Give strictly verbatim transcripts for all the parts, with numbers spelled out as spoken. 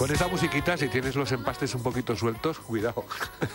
Con esa musiquita, si tienes los empastes un poquito sueltos, cuidado.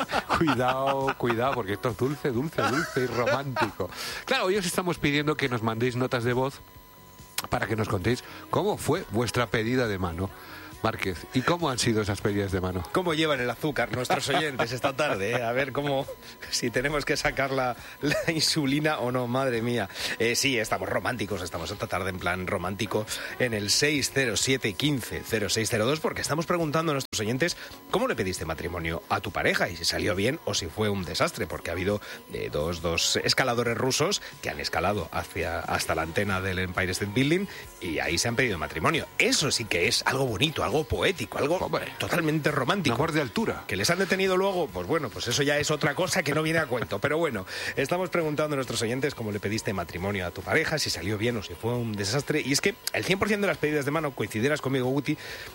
cuidado, cuidado, porque esto es dulce, dulce, dulce y romántico. Claro, hoy os estamos pidiendo que nos mandéis notas de voz para que nos contéis cómo fue vuestra pedida de mano. Márquez, ¿y cómo han sido esas pedidas de mano? ¿Cómo llevan el azúcar nuestros oyentes esta tarde? ¿eh? A ver cómo, si tenemos que sacar la, la insulina o no, madre mía. Eh, sí, estamos románticos, estamos esta tarde en plan romántico en el seis cero siete, quince, cero seis cero dos, porque estamos preguntando a nuestros oyentes cómo le pediste matrimonio a tu pareja y si salió bien o si fue un desastre, porque ha habido eh, dos, dos escaladores rusos que han escalado hacia, hasta la antena del Empire State Building y ahí se han pedido matrimonio. Eso sí que es algo bonito, algo poético, algo Hombre, totalmente romántico. Amor de altura. Que les han detenido luego, pues bueno, pues eso ya es otra cosa que no viene a cuento. Pero bueno, estamos preguntando a nuestros oyentes cómo le pediste matrimonio a tu pareja, si salió bien o si fue un desastre. Y es que el cien por ciento de las pedidas de mano, coincidirás conmigo, Guti,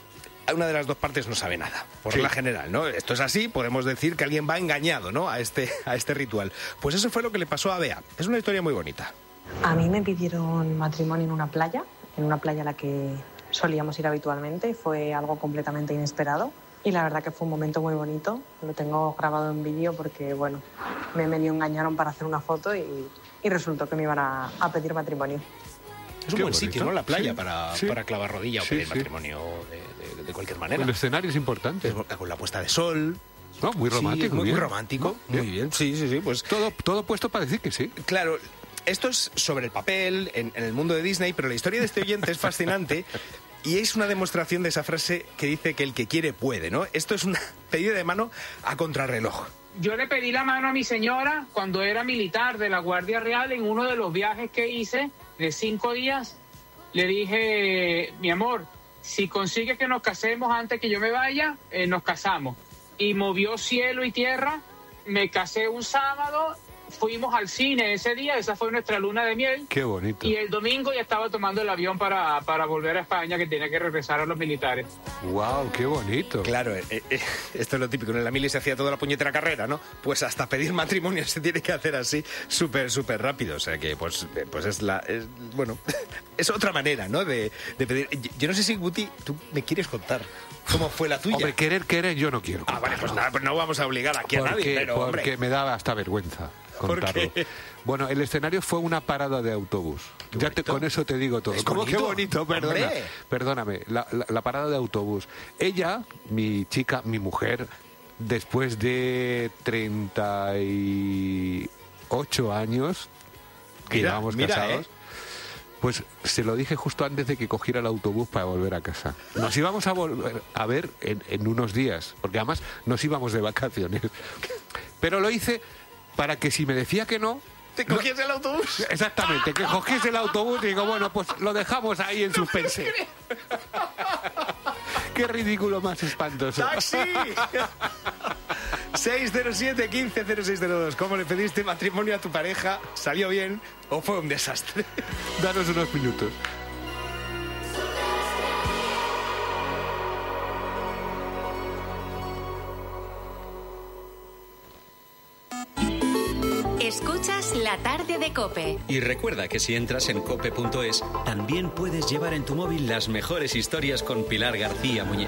una de las dos partes no sabe nada, por sí. la general, ¿no? Esto es así, podemos decir que alguien va engañado, ¿no? A este, a este ritual. Pues eso fue lo que le pasó a Bea. Es una historia muy bonita. A mí me pidieron matrimonio en una playa, en una playa a la que solíamos ir habitualmente. Fue algo completamente inesperado y la verdad que fue un momento muy bonito. Lo tengo grabado en vídeo porque, bueno, me medio engañaron para hacer una foto y, y resultó que me iban a, a pedir matrimonio. Es un Qué buen bonito. sitio, ¿no? La playa Sí, para, sí. para clavar rodilla o Sí, pedir sí. matrimonio de, de, de cualquier manera. El escenario es importante. Con la puesta de sol. No, muy romántico. Sí, muy, bien. muy romántico. ¿No? Muy bien. Sí, sí, sí. Pues Todo, todo puesto para decir que sí. claro, esto es sobre el papel, en, en el mundo de Disney, pero la historia de este oyente es fascinante y es una demostración de esa frase que dice que el que quiere puede, ¿no? Esto es una pedida de mano a contrarreloj. Yo le pedí la mano a mi señora cuando era militar de la Guardia Real en uno de los viajes que hice de cinco días. Le dije, mi amor, si consigues que nos casemos antes que yo me vaya, eh, nos casamos. Y movió cielo y tierra, me casé un sábado, fuimos al cine ese día, esa fue nuestra luna de miel. Qué bonito. Y el domingo ya estaba tomando el avión para, para volver a España, que tenía que regresar a los militares. Wow, qué bonito. Claro, eh, eh, esto es lo típico. En la mili se hacía toda la puñetera carrera, ¿no? Pues hasta pedir matrimonio se tiene que hacer así, súper, súper rápido. O sea que, pues, eh, pues es la... Es, bueno, es otra manera, ¿no? De, de pedir... Yo no sé si, Guti, tú me quieres contar cómo fue la tuya. Hombre, querer, querer, yo no quiero Ah, vale, pues nada, pues no vamos a obligar aquí a porque, nadie, pero, porque hombre... me daba hasta vergüenza contarlo. ¿Por qué? Bueno, el escenario fue una parada de autobús. Qué Ya te, bonito. con eso te digo todo. Es ¿Cómo bonito. qué bonito? Perdona, Hombre. perdóname. La, la, la parada de autobús. Ella, mi chica, mi mujer, después de treinta y ocho años que Mira, llevamos mira, casados, ¿eh? pues se lo dije justo antes de que cogiera el autobús para volver a casa. Nos íbamos a volver a ver en, en unos días, porque además nos íbamos de vacaciones. Pero lo hice para que si me decía que no... ¿Te cogías el autobús? Exactamente, que cogiese el autobús y digo, bueno, pues lo dejamos ahí en suspense. Qué ridículo más espantoso. ¡Taxi! seis cero siete, quince, cero seis cero dos. ¿Cómo le pediste matrimonio a tu pareja? ¿Salió bien o fue un desastre? Danos unos minutos. Escuchas La Tarde de COPE. Y recuerda que si entras en cope punto es, también puedes llevar en tu móvil las mejores historias con Pilar García Muñiz.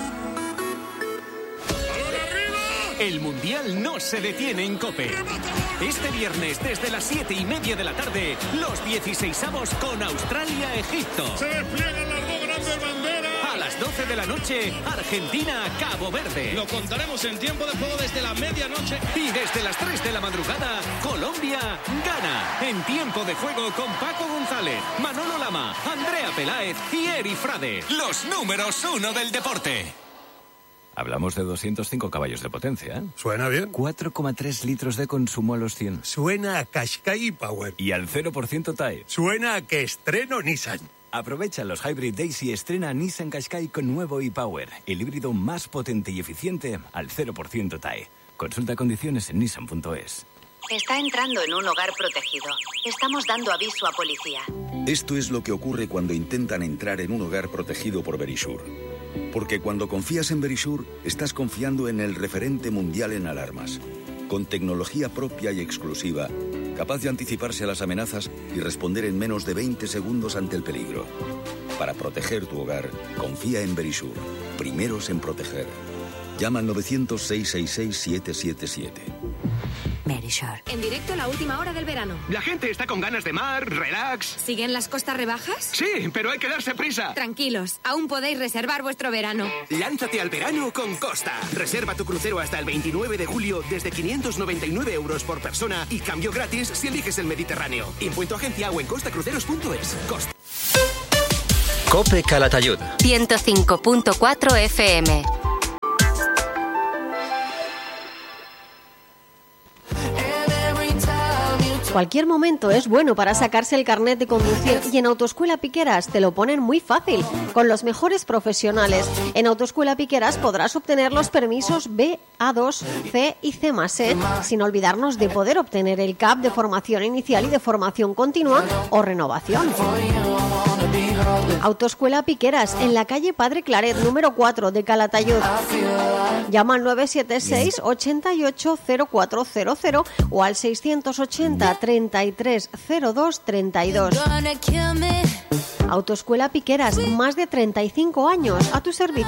El Mundial no se detiene en COPE. Este viernes, desde las siete y media de la tarde, los dieciseisavos con Australia-Egipto. Se despliegan las dos grandes banderas. A las doce de la noche, Argentina-Cabo Verde. Lo contaremos en tiempo de juego desde la medianoche. Y desde las tres de la madrugada, Colombia-Ghana. En tiempo de juego con Paco González, Manolo Lama, Andrea Peláez y Eri Frade. Los números uno del deporte. Hablamos de doscientos cinco caballos de potencia, ¿eh? Suena bien. cuatro coma tres litros de consumo a los cien. Suena a Qashqai Power. Y al cero por ciento T A E. Suena a que estreno Nissan. Aprovecha los Hybrid Days y estrena Nissan Qashqai con nuevo e-Power, el híbrido más potente y eficiente al cero por ciento T A E. Consulta condiciones en nissan punto es. Está entrando en un hogar protegido. Estamos dando aviso a policía. Esto es lo que ocurre cuando intentan entrar en un hogar protegido por Verisure. Porque cuando confías en Verisure, estás confiando en el referente mundial en alarmas. Con tecnología propia y exclusiva, capaz de anticiparse a las amenazas y responder en menos de veinte segundos ante el peligro. Para proteger tu hogar, confía en Verisure. primeros en proteger. Llama al novecientos, seiscientos sesenta y seis, siete siete siete. Verisure. En directo la última hora del verano. La gente está con ganas de mar, relax. ¿Siguen las costas rebajas? Sí, pero hay que darse prisa. Tranquilos, aún podéis reservar vuestro verano. Lánzate al verano con Costa. Reserva tu crucero hasta el veintinueve de julio desde quinientos noventa y nueve euros por persona y cambio gratis si eliges el Mediterráneo. Impuesto agencia o en costacruceros punto es. Costa. Cope Calatayud. ciento cinco punto cuatro F M. Cualquier momento es bueno para sacarse el carnet de conducir y en Autoescuela Piqueras te lo ponen muy fácil, con los mejores profesionales. En Autoescuela Piqueras podrás obtener los permisos B, A dos, C y C más E, sin olvidarnos de poder obtener el C A P de formación inicial y de formación continua o renovación. Autoescuela Piqueras, en la calle Padre Claret, número cuatro de Calatayud. Llama al nueve siete seis, ochenta y ocho, cero cuatro cero cero o al seiscientos ochenta, treinta y tres, cero dos, treinta y dos. Autoescuela Piqueras, más de treinta y cinco años a tu servicio.